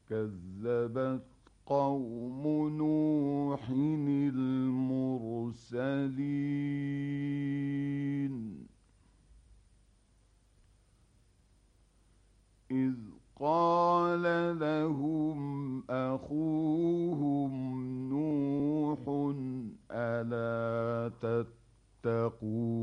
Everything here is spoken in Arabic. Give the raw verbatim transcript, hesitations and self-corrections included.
كذبت قوم نوح المرسلين إذ قال لهم أخوهم نوح ألا تتقون